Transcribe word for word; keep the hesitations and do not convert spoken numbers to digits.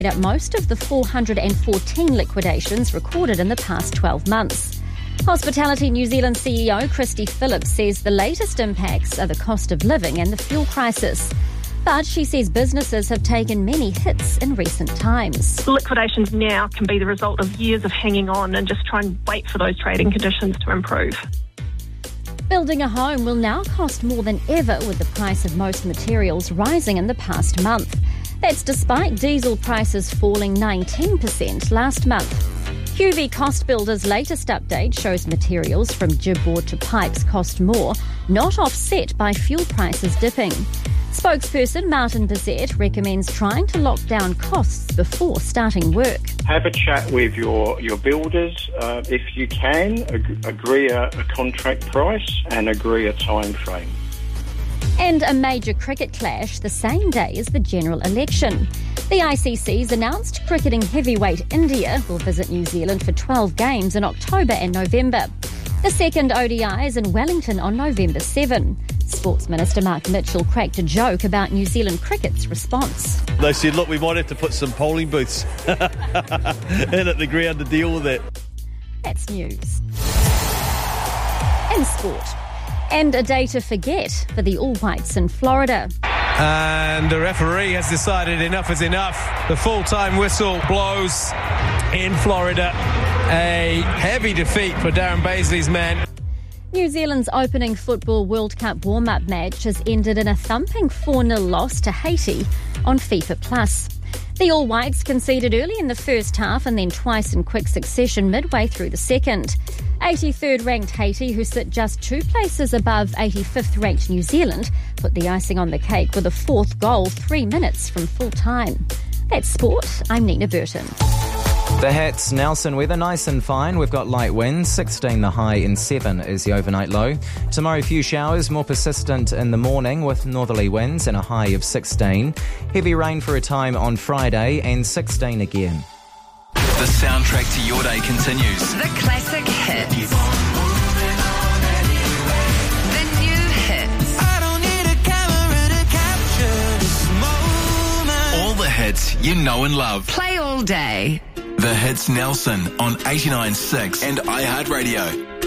at most of the four hundred fourteen liquidations recorded in the past twelve months. Hospitality New Zealand C E O Christy Phillips says the latest impacts are the cost of living and the fuel crisis. But she says businesses have taken many hits in recent times. Liquidations now can be the result of years of hanging on and just trying to wait for those trading conditions to improve. Building a home will now cost more than ever, with the price of most materials rising in the past month. That's despite diesel prices falling nineteen percent last month. Q V Cost Builder's latest update shows materials from gibboard to pipes cost more, not offset by fuel prices dipping. Spokesperson Martin Bissett recommends trying to lock down costs before starting work. Have a chat with your, your builders. Uh, if you can, ag- agree a, a contract price and agree a time frame. And a major cricket clash the same day as the general election. The I C C's announced cricketing heavyweight India will visit New Zealand for twelve games in October and November. The second O D I is in Wellington on November seventh. Sports Minister Mark Mitchell cracked a joke about New Zealand cricket's response. They said, look, we might have to put some polling booths in at the ground to deal with that. That's news. In sport. And a day to forget for the All Whites in Florida. And the referee has decided enough is enough. The full-time whistle blows in Florida. A heavy defeat for Darren Baisley's men. New Zealand's opening Football World Cup warm-up match has ended in a thumping four nil loss to Haiti on FIFA Plus. The All Whites conceded early in the first half and then twice in quick succession midway through the second. eighty-third ranked Haiti, who sit just two places above eighty-fifth ranked New Zealand, put the icing on the cake with a fourth goal three minutes from full time. That's sport. I'm Nina Burton. The Hats, Nelson weather, nice and fine. We've got light winds, sixteen the high and seven is the overnight low. Tomorrow, few showers, more persistent in the morning with northerly winds and a high of sixteen. Heavy rain for a time on Friday and sixteen again. The soundtrack to your day continues. The classic hits. The new hits. I don't need a camera to capture this moment. All the hits you know and love. Play all day. The Hits Nelson on eighty-nine point six and iHeartRadio.